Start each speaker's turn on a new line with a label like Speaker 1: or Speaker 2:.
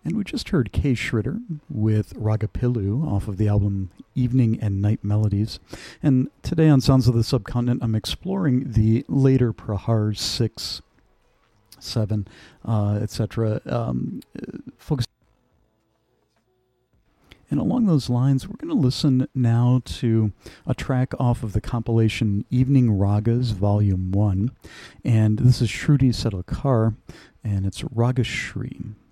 Speaker 1: And we just heard Kay Schritter with Ragapilu off of the album Evening and Night Melodies. And today on Sounds of the Subcontinent, I'm exploring the later Prahars 6, 7, etc. Focus. And along those lines, we're going to listen now to a track off of the compilation Evening Ragas, Volume 1. And this is Shruti Sedalkar, and it's Ragashri.